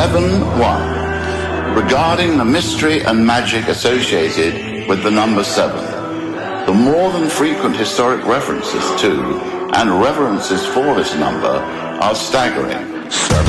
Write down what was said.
7-1. Regarding the mystery and magic associated with the number 7, the more than frequent historic references to and reverences for this number are staggering. 7.